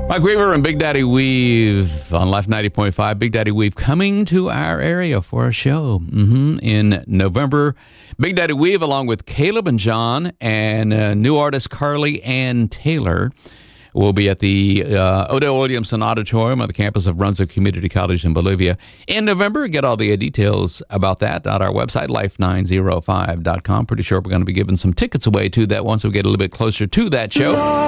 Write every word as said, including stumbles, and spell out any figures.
Mike Weaver and Big Daddy Weave on Life ninety point five. Big Daddy Weave coming to our area for a show mm-hmm. in November. Big Daddy Weave, along with Caleb and John and uh, new artist Carly Ann Taylor, will be at the uh, Odell Williamson Auditorium on the campus of Brunswick Community College in Bolivia in November. Get all the details about that at our website, life nine oh five dot com. Pretty sure we're going to be giving some tickets away to that once we get a little bit closer to that show.